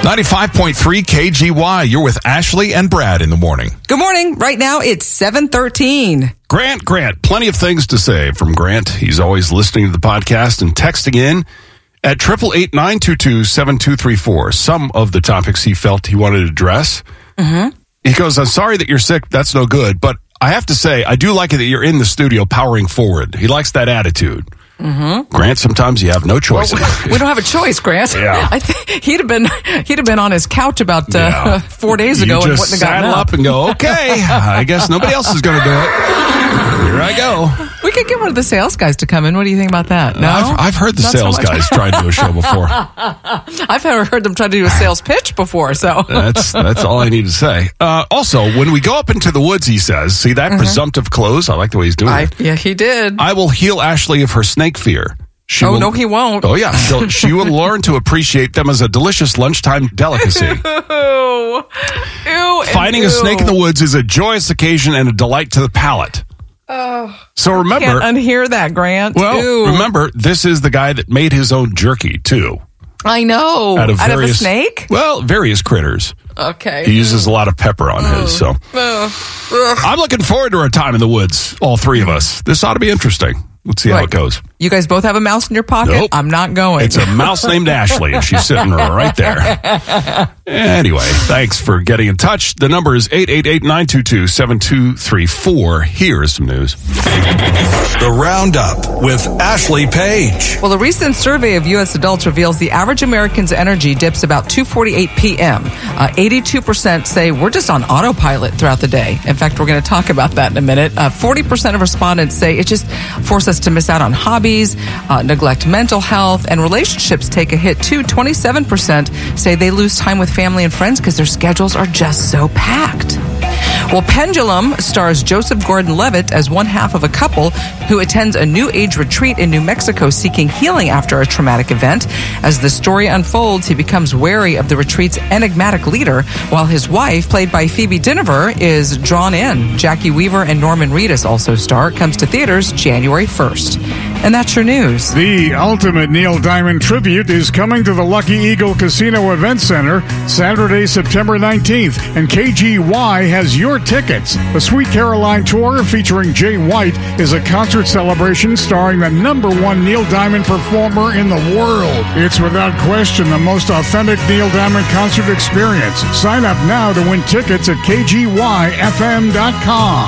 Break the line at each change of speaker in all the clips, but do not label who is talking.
95.3 KGY. You're with Ashley and Brad in the morning.
Good morning. Right now, it's 7:13.
Grant. Plenty of things to say from Grant. He's always listening to the podcast and texting in at 888-922-7234. Some of the topics he felt he wanted to address. Mm-hmm. He goes, I'm sorry that you're sick. That's no good. But I have to say, I do like it that you're in the studio powering forward. He likes that attitude. Mm-hmm. Grant, sometimes you have no choice.
Well, we don't have a choice, Grant.
Yeah.
I think he'd have been on his couch about 4 days ago and wouldn't have gotten
up and go, okay, I guess nobody else is going to do it. Here I go.
We could get one of the sales guys to come in. What do you think about that? No,
I've heard the sales guys try to do a show before.
I've heard them try to do a sales pitch before. So
that's all I need to say. Also, when we go up into the woods, he says, see that presumptive close? I like the way he's doing it.
Yeah, he did.
I will heal Ashley of her snake fear.
No, he won't.
Oh, yeah. She will learn to appreciate them as a delicious lunchtime delicacy.
Ew,
Finding a snake in the woods is a joyous occasion and a delight to the palate.
Oh,
so remember,
can't unhear that, Grant.
Well, remember, this is the guy that made his own jerky, too.
I know.
Out of
a snake?
Well, various critters.
Okay.
He uses a lot of pepper on his, so. I'm looking forward to our time in the woods, all three of us. This ought to be interesting. Let's see how it goes.
You guys both have a mouse in your pocket?
Nope.
I'm not going.
It's a mouse named Ashley, and she's sitting right there. Anyway, thanks for getting in touch. The number is 888-922-7234. Here is some news.
The Roundup with Ashley Page.
Well, a recent survey of U.S. adults reveals the average American's energy dips about 2:48 p.m. 82% say we're just on autopilot throughout the day. In fact, we're going to talk about that in a minute. 40% of respondents say it just forces us to miss out on hobbies, neglect mental health, and relationships take a hit too. 27% say they lose time with family and friends because their schedules are just so packed. Well, Pendulum stars Joseph Gordon-Levitt as one half of a couple who attends a New Age retreat in New Mexico seeking healing after a traumatic event. As the story unfolds, he becomes wary of the retreat's enigmatic leader, while his wife, played by Phoebe Dynevor, is drawn in. Jackie Weaver and Norman Reedus also star. It comes to theaters January 1st. And that's your news.
The ultimate Neil Diamond tribute is coming to the Lucky Eagle Casino Event Center Saturday, September 19th, and KGY has your tickets. The Sweet Caroline Tour featuring Jay White is a concert celebration starring the #1 Neil Diamond performer in the world. It's without question the most authentic Neil Diamond concert experience. Sign up now to win tickets at KGYFM.com.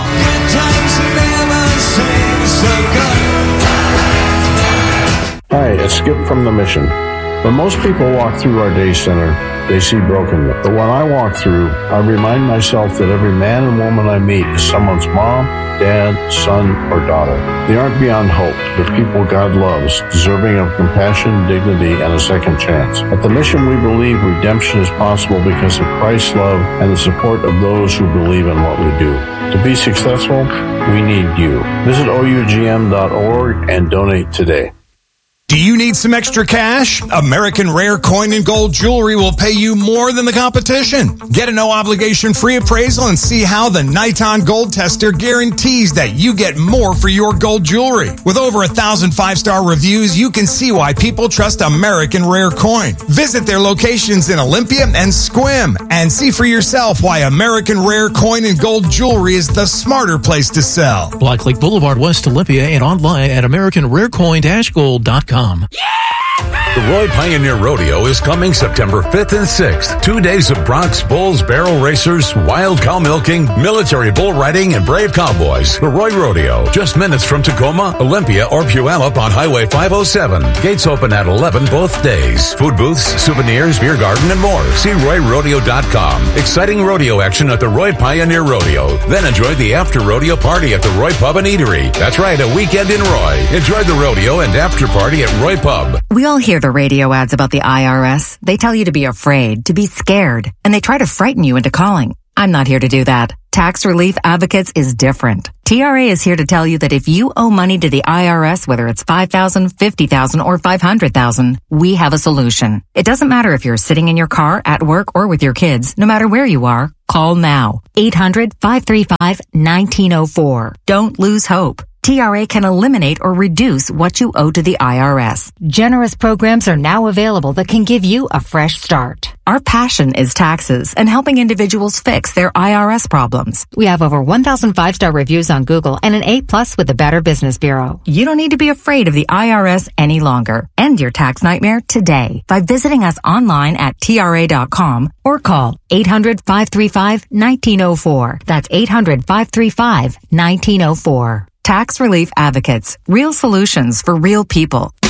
Hi, it's Skip from The Mission. When most people walk through our day center, they see brokenness. But when I walk through, I remind myself that every man and woman I meet is someone's mom, dad, son, or daughter. They aren't beyond hope. They're people God loves, deserving of compassion, dignity, and a second chance. At The Mission, we believe redemption is possible because of Christ's love and the support of those who believe in what we do. To be successful, we need you. Visit OUGM.org and donate today.
Do you need some extra cash? American Rare Coin and Gold Jewelry will pay you more than the competition. Get a no-obligation free appraisal and see how the Niton Gold Tester guarantees that you get more for your gold jewelry. With over 1,000 five-star reviews, you can see why people trust American Rare Coin. Visit their locations in Olympia and Sequim and see for yourself why American Rare Coin and Gold Jewelry is the smarter place to sell.
Black Lake Boulevard, West Olympia, and online at AmericanRareCoin-Gold.com.
The Roy Pioneer Rodeo is coming September 5th and 6th. 2 days of broncs, bulls, barrel racers, wild cow milking, military bull riding, and brave cowboys. The Roy Rodeo, just minutes from Tacoma, Olympia, or Puyallup on Highway 507. Gates open at 11 both days. Food booths, souvenirs, beer garden, and more. See RoyRodeo.com. Exciting rodeo action at the Roy Pioneer Rodeo. Then enjoy the after rodeo party at the Roy Pub and Eatery. That's right, a weekend in Roy. Enjoy the rodeo and after party at Roy Pub.
We all hear the radio ads about the IRS. They tell you to be afraid, to be scared, and they try to frighten you into calling. I'm not here to do that. Tax Relief Advocates is different. TRA is here to tell you that if you owe money to the IRS, whether it's $5,000, $50,000, or $500,000, we have a solution. It doesn't matter if you're sitting in your car, at work, or with your kids. No matter where you are, call now. 800-535-1904. Don't lose hope. TRA can eliminate or reduce what you owe to the IRS.
Generous programs are now available that can give you a fresh start.
Our passion is taxes and helping individuals fix their IRS problems.
We have over 1,000 5-star reviews on Google and an A+ with the Better Business Bureau.
You don't need to be afraid of the IRS any longer. End your tax nightmare today by visiting us online at TRA.com or call 800-535-1904. That's 800-535-1904. Tax Relief Advocates. Real solutions for real people.